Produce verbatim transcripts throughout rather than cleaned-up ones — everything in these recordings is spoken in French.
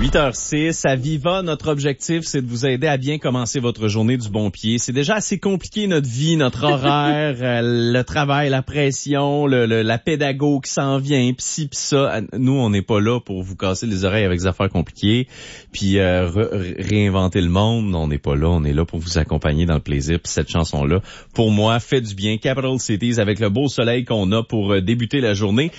huit heures six, à Viva, notre objectif, c'est de vous aider à bien commencer votre journée du bon pied. C'est déjà assez compliqué, notre vie, notre horaire, euh, le travail, la pression, le, le, la pédago qui s'en vient, pis ci, pis ça. Nous, on n'est pas là pour vous casser les oreilles avec des affaires compliquées, puis euh, re- réinventer le monde. On n'est pas là, on est là pour vous accompagner dans le plaisir. Puis cette chanson-là, pour moi, fait du bien. Capital Cities, avec le beau soleil qu'on a pour euh, débuter la journée.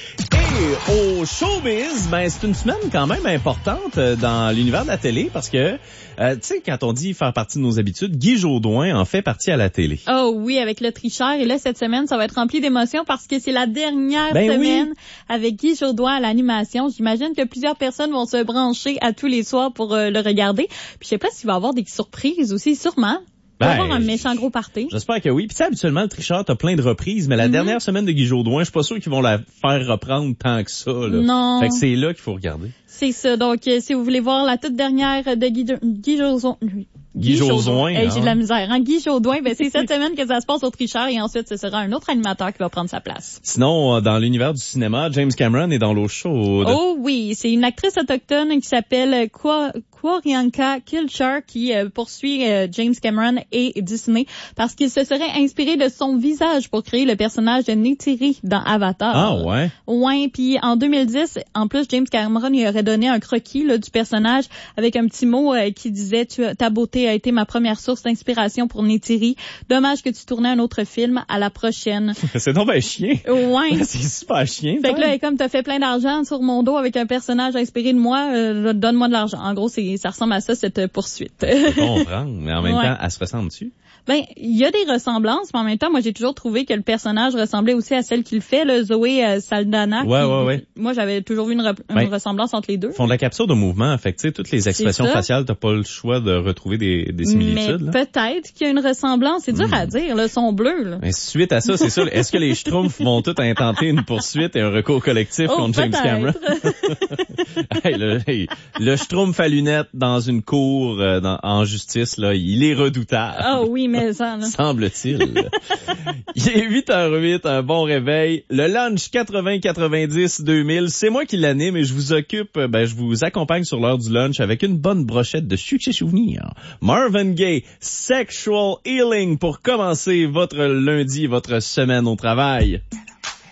Et au showbiz, ben c'est une semaine quand même importante dans l'univers de la télé parce que, euh, tu sais, quand on dit faire partie de nos habitudes, Guy Jodoin en fait partie à la télé. Oh oui, avec le tricheur. Et là, cette semaine, ça va être rempli d'émotions parce que c'est la dernière ben semaine oui. avec Guy Jodoin à l'animation. J'imagine que plusieurs personnes vont se brancher à tous les soirs pour euh, le regarder. Puis je sais pas s'il va y avoir des surprises aussi, sûrement. Il va y Ben, avoir un méchant gros party. J'espère que oui. Puis tu sais, habituellement, le tricheur, t'as plein de reprises, mais la mm-hmm. dernière semaine de Guy Jodoin, je suis pas sûr qu'ils vont la faire reprendre tant que ça. Là. Non. Fait que c'est là qu'il faut regarder. C'est ça. Donc, euh, si vous voulez voir la toute dernière de Guy, Guy Jodoin... Guy Jodoin. Hey, j'ai de la misère. Hein? Guy Jodoin, ben c'est cette semaine que ça se passe au tricheur et ensuite ce sera un autre animateur qui va prendre sa place. Sinon, dans l'univers du cinéma, James Cameron est dans l'eau chaude. Oh oui, c'est une actrice autochtone qui s'appelle Kwa, Kwarianka Kilcher qui euh, poursuit euh, James Cameron et Disney parce qu'il se serait inspiré de son visage pour créer le personnage de Neytiri dans Avatar. Ah ouais? Ouais, puis en deux mille dix, en plus, James Cameron lui aurait donné un croquis là, du personnage avec un petit mot euh, qui disait tu, « Ta beauté a été ma première source d'inspiration pour Neytiri. Dommage que tu tournais un autre film. À la prochaine. » C'est donc ben chien. Ouais. C'est super chien. Fait que là, comme t'as fait plein d'argent sur mon dos avec un personnage inspiré de moi, euh, donne-moi de l'argent. En gros, c'est ça ressemble à ça, cette poursuite. Je comprends, mais en même ouais. temps, elle se ressemble-tu? Ben, il y a des ressemblances, mais en même temps, moi, j'ai toujours trouvé que le personnage ressemblait aussi à celle qu'il fait, le Zoé euh, Saldana. Ouais, qui, ouais, ouais. Moi, j'avais toujours vu une, re- une ben, ressemblance entre les deux. Ils font de la capture de mouvement. Fait que, tu sais, toutes les expressions faciales, t'as pas le choix de retrouver des, des similitudes. Mais là. Peut-être qu'il y a une ressemblance. C'est dur mmh. à dire, là, sont bleus, là. Mais suite à ça, c'est ça. Est-ce que les Schtroumpfs vont tous intenter une poursuite et un recours collectif oh, contre James Cameron? hey, le, hey, le Schtroumpf à lunettes dans une cour euh, dans, en justice, là, il est redoutable. Ah oh, oui, mais ça, là. Semble-t-il. Il est huit heures huit, un bon réveil. Le lunch quatre-vingts quatre-vingt-dix deux mille, c'est moi qui l'anime et je vous occupe, ben je vous accompagne sur l'heure du lunch avec une bonne brochette de succès souvenirs. Marvin Gaye, Sexual Healing pour commencer votre lundi, votre semaine au travail.